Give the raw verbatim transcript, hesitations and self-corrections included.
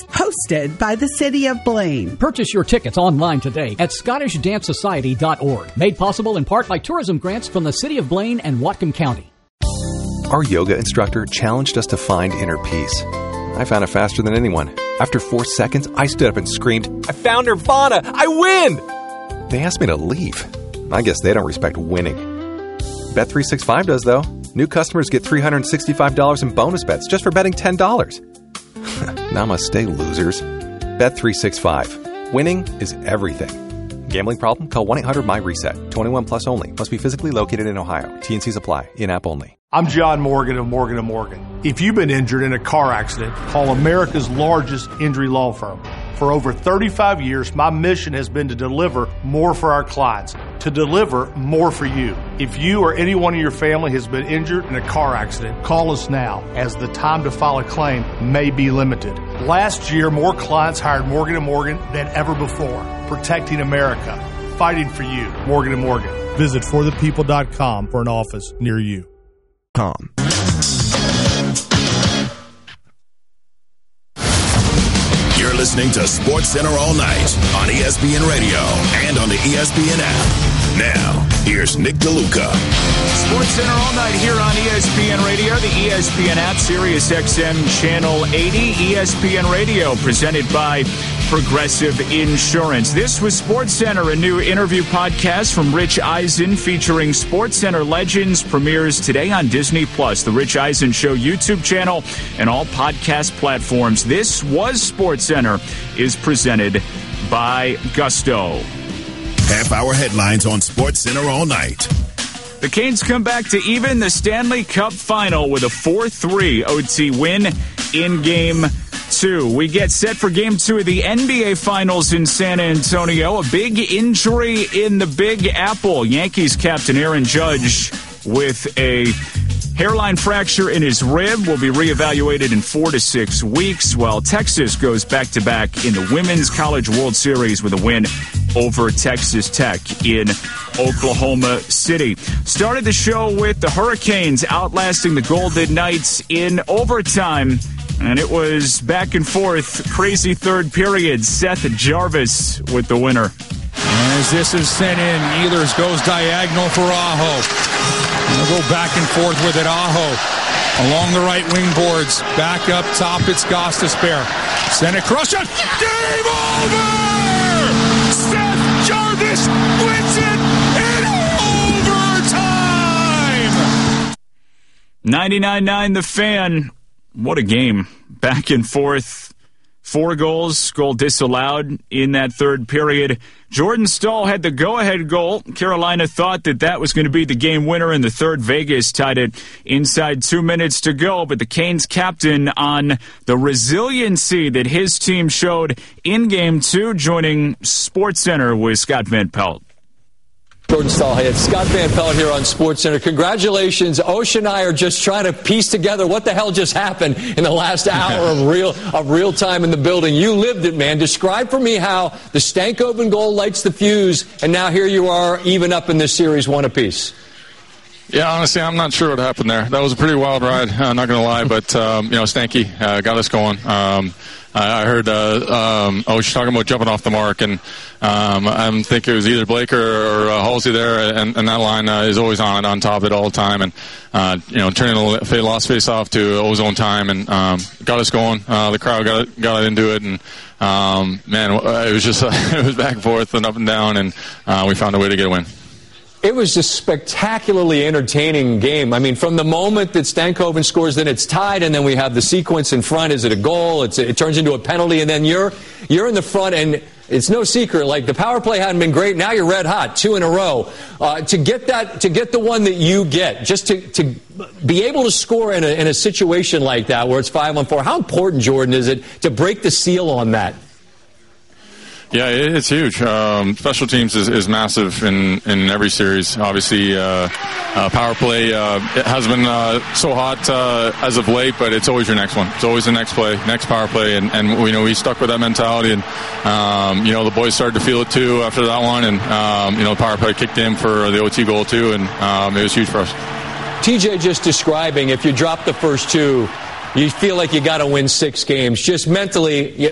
hosted by the City of Blaine. Purchase your tickets online today at Scottish Dance Society dot org. Made possible in part by tourism grants from the City of Blaine and Whatcom County. Our yoga instructor challenged us to find inner peace. I found it faster than anyone. After four seconds, I stood up and screamed, "I found Nirvana! I win!" They asked me to leave. I guess they don't respect winning. Bet three sixty-five does, though. New customers get three hundred sixty-five dollars in bonus bets just for betting ten dollars. Namaste, losers. Bet three sixty-five. Winning is everything. Gambling problem? Call one eight hundred M Y reset. twenty-one plus only. Must be physically located in Ohio. T and Cs apply. In-app only. I'm John Morgan of Morgan and Morgan. If you've been injured in a car accident, call America's largest injury law firm. For over thirty-five years, my mission has been to deliver more for our clients, to deliver more for you. If you or anyone in your family has been injured in a car accident, call us now, as the time to file a claim may be limited. Last year, more clients hired Morgan and Morgan than ever before, protecting America, fighting for you. Morgan and Morgan. Visit for the people dot com for an office near you. Com. You're listening to Sports Center all night on E S P N Radio and on the E S P N app. Now, here's Nick DeLuca. Sports Center all night here on E S P N Radio, the E S P N app, Sirius X M Channel eighty, E S P N Radio, presented by Progressive Insurance. This was Sports Center, a new interview podcast from Rich Eisen featuring Sports Center legends, premieres today on Disney Plus, the Rich Eisen Show YouTube channel, and all podcast platforms. This was Sports Center, is presented by Gusto. Half-hour headlines on Sports Center all night. The Canes come back to even the Stanley Cup final with a four three O T win in Game two. We get set for Game two of the N B A Finals in San Antonio. A big injury in the Big Apple. Yankees captain Aaron Judge with a hairline fracture in his rib will be reevaluated in four to six weeks, while Texas goes back-to-back in the Women's College World Series with a win over Texas Tech in Oklahoma City. Started the show with the Hurricanes outlasting the Golden Knights in overtime, and it was back and forth, crazy third period. Seth Jarvis with the winner. As this is sent in, Ehlers goes diagonal for Aho. We'll go back and forth with it. Aho along the right wing boards. Back up top, it's Gostisbehere. Send it across. Game over! Seth Jarvis wins it in overtime! ninety-nine nine The Fan. What a game. Back and forth. Four goals, goal disallowed in that third period. Jordan Staal had the go-ahead goal. Carolina thought that that was going to be the game winner in the third. Vegas tied it inside two minutes to go, but the Canes captain on the resiliency that his team showed in Game two, joining SportsCenter with Scott Van Pelt. Jordan Staal, hey, it's Scott Van Pelt here on SportsCenter. Congratulations. Osh and I are just trying to piece together what the hell just happened in the last hour of real of real time in the building. You lived it, man. Describe for me how the Stankoven goal lights the fuse, and now here you are, even up in this series, one apiece. Yeah, honestly, I'm not sure what happened there. That was a pretty wild ride, uh, not going to lie, but, um, you know, Stanky uh, got us going. Um, I heard uh, um, Osh talking about jumping off the mark, and um, I think it was either Blake or, or uh, Halsey there, and, and that line uh, is always on on top of it all the time, and uh, you know, turning the lost face off to ozone time, and um, got us going. Uh, the crowd got got into it, and um, man, it was just uh, it was back and forth and up and down, and uh, we found a way to get a win. It was a spectacularly entertaining game. I mean, from the moment that Stankoven scores, then it's tied, and then we have the sequence in front. Is it a goal? It's, it turns into a penalty, and then you're you're in the front, and it's no secret. Like, the power play hadn't been great. Now you're red hot, two in a row. Uh, to get that, to get the one that you get, just to, to be able to score in a, in a situation like that where it's five on four. How important, Jordan, is it to break the seal on that? Yeah, it's huge. Um, special teams is, is massive in, in every series. Obviously, uh, uh, power play uh, it has been uh, so hot uh, as of late, but it's always your next one. It's always the next play, next power play, and, and you know, we stuck with that mentality, and um, you know, the boys started to feel it too after that one, and um, you know, the power play kicked in for the O T goal too, and um, it was huge for us. T J just describing, if you drop the first two, you feel like you got to win six games. Just mentally,